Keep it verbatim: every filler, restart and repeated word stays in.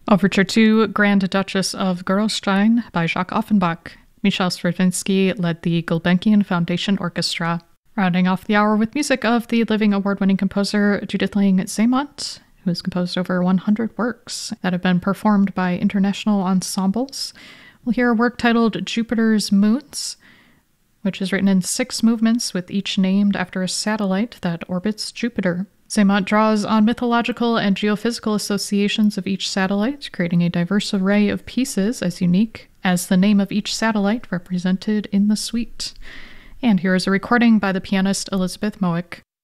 Overture to Grand Duchess of Gerolstein by Jacques Offenbach. Michel Stravinsky led the Gulbenkian Foundation Orchestra. Rounding off the hour with music of the living award-winning composer Judith Lang Zeymont, who has composed over one hundred works that have been performed by international ensembles. We'll hear a work titled Jupiter's Moons, which is written in six movements with each named after a satellite that orbits Jupiter. Zeymont draws on mythological and geophysical associations of each satellite, creating a diverse array of pieces as unique as the name of each satellite represented in the suite. And here is a recording by the pianist Elizabeth Mowick.